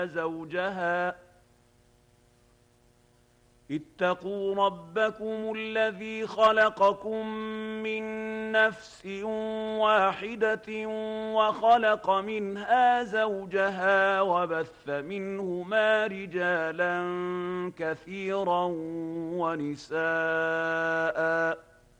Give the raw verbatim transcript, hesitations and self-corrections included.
زوجها اتقوا ربكم الذي خلقكم من نفس واحدة وخلق منها زوجها وبث منهما رجالا كثيرا ونساء